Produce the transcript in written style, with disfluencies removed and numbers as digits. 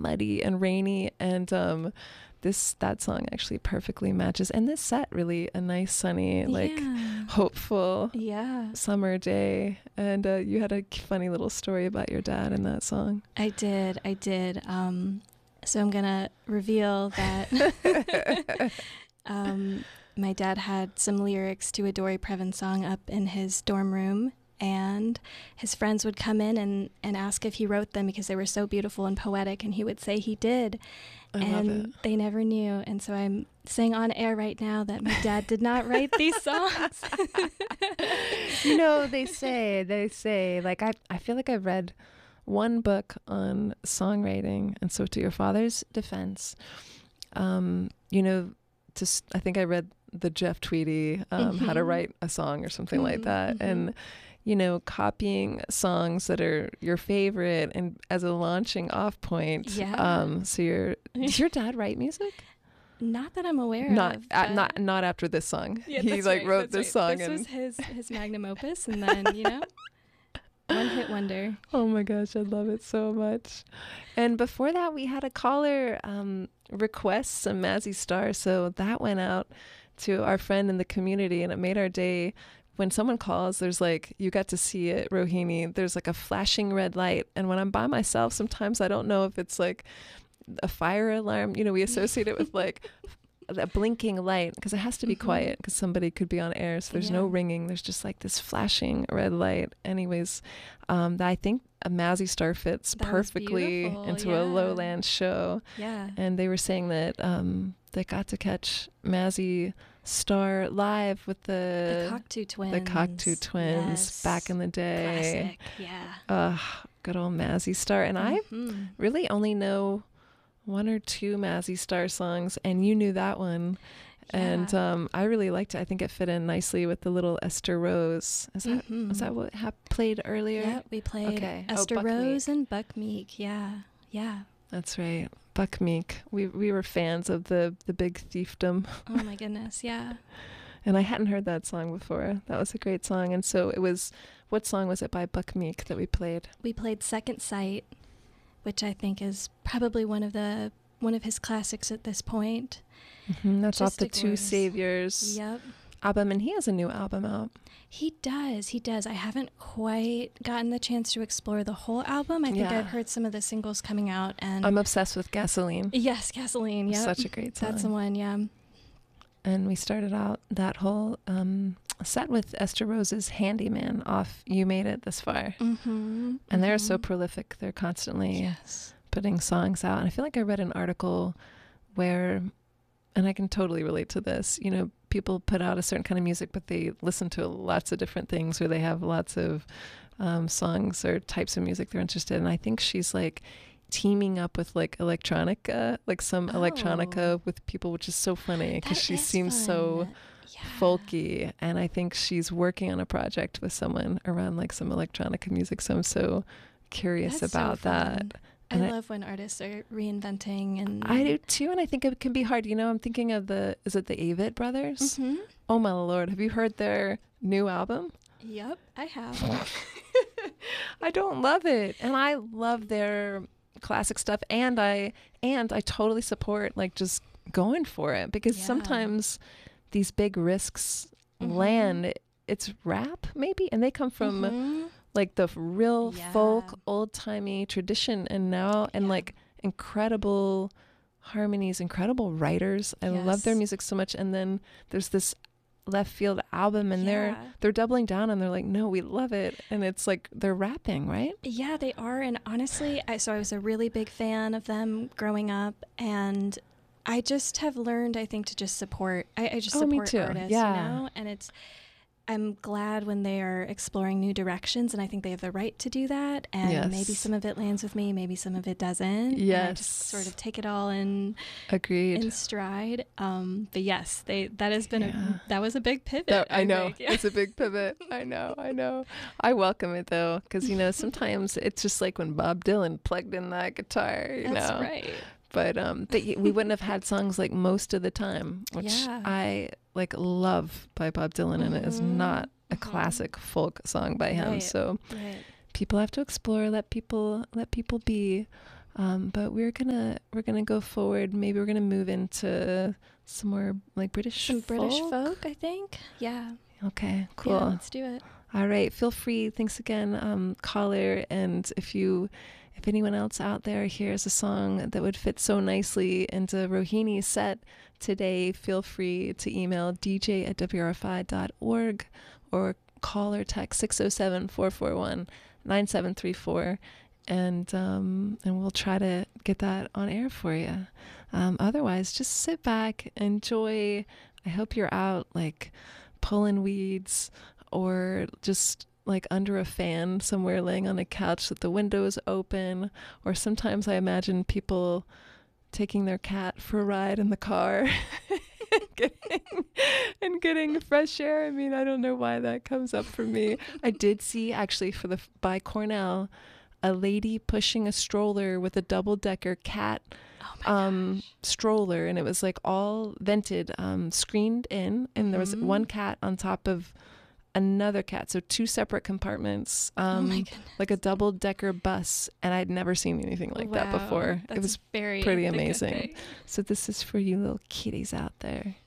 muddy and rainy, and that song actually perfectly matches. And this set really a nice sunny, like hopeful summer day. And you had a funny little story about your dad in that song. I did. So I'm gonna reveal that my dad had some lyrics to a Dory Previn song up in his dorm room, and his friends would come in and ask if he wrote them because they were so beautiful and poetic, and he would say he did. I love it. They never knew. And so I'm saying on air right now that my dad did not write these songs. You know, they say, like, I feel like I've read one book on songwriting. And so to your father's defense, you know, I think I read the Jeff Tweedy, How to Write a Song or something like that. And, you know, copying songs that are your favorite and as a launching off point. So does your dad write music? Not that I'm aware of. Not after this song. Yeah, he wrote this song. This was his magnum opus, and then, you know, one hit wonder. Oh my gosh, I love it so much. And before that, we had a caller request some Mazzy Star, so that went out to our friend in the community, and it made our day. When someone calls, there's like, you got to see it, Rohini, there's like a flashing red light. And when I'm by myself, sometimes I don't know if it's like a fire alarm. You know, we associate it with like a blinking light because it has to be quiet because somebody could be on air. So there's no ringing. There's just like this flashing red light. Anyways, I think a Mazzy Star fits perfectly into a Lowlands show. Yeah. And they were saying that they got to catch Mazzy Star live with the Cocteau Twins. The Cocteau Twins back in the day. Classic, good old Mazzy Star. And I really only know one or two Mazzy Star songs, and you knew that one. And I really liked it. I think it fit in nicely with the little Esther Rose. Was that what played earlier? Yeah, we played Esther Rose and Buck Meek. Yeah. That's right. Buck Meek. We were fans of the Big Thiefdom. Oh my goodness, yeah. And I hadn't heard that song before. That was a great song. And so it was, what song was it by Buck Meek that we played? We played Second Sight, which I think is probably one of his classics at this point. That's off the Two Saviors album, and he has a new album out. He does. I haven't quite gotten the chance to explore the whole album. I think I've heard some of the singles coming out, and I'm obsessed with Gasoline. Yes, Gasoline. Yeah, such a great song. That's the one. Yeah. And we started out that whole set with Esther Rose's Handyman off You Made It This Far. And they're so prolific. They're constantly putting songs out. And I feel like I read an article where, and I can totally relate to this, you know, people put out a certain kind of music, but they listen to lots of different things, or they have lots of songs or types of music they're interested in. I think she's like teaming up with like electronica, like some electronica with people, which is so funny because she seems so folky. And I think she's working on a project with someone around like some electronica music. So I'm so curious about that. I love when artists are reinventing, and I do too. And I think it can be hard. You know, I'm thinking of is it the Avett Brothers? Oh my Lord. Have you heard their new album? Yep, I have. I don't love it. And I love their classic stuff. And I totally support like just going for it, because sometimes these big risks land, it's rap maybe. And they come from like the real folk, old-timey tradition, and now and like incredible harmonies, incredible writers. I love their music so much. And then there's this left field album, and they're doubling down, and they're like, no, we love it. And it's like they're rapping, right? Yeah, they are. And honestly, I was a really big fan of them growing up, and I just have learned, I think, to just support. I just support artists, you know? And I'm glad when they are exploring new directions, and I think they have the right to do that. And maybe some of it lands with me, maybe some of it doesn't. Yes. And I just sort of take it all in stride. But yes, that has been that was a big pivot. I know. It's a big pivot. I know. I welcome it though, because you know, sometimes it's just like when Bob Dylan plugged in that guitar, you know. That's right. But we wouldn't have had songs like Most of the Time, which I like love by Bob Dylan, and it is not a classic folk song by him. So people have to explore, let people be. But we're gonna go forward. Maybe we're gonna move into some more like British folk, I think. Yeah. Okay, cool. Yeah, let's do it. All right, feel free. Thanks again, caller. And if anyone else out there hears a song that would fit so nicely into Rohini's set today, feel free to email dj@wrfi.org or call or text 607-441-9734, and we'll try to get that on air for you. Otherwise, just sit back, enjoy. I hope you're out like pulling weeds or just like under a fan somewhere, laying on a couch with the windows open. Or sometimes I imagine people taking their cat for a ride in the car and getting fresh air. I mean, I don't know why that comes up for me. I did see actually by Cornell, a lady pushing a stroller with a double-decker cat stroller, and it was like all vented, screened in, and there was one cat on top of another cat, so 2 separate compartments, like a double-decker bus, and I'd never seen anything like that before. It was pretty amazing. So this is for you little kitties out there.